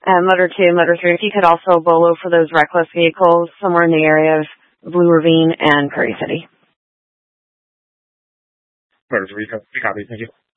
Motor 2, Motor 3, if you could also BOLO for those reckless vehicles somewhere in the area of Blue Ravine and Prairie City. Motor 3, copy. Thank you.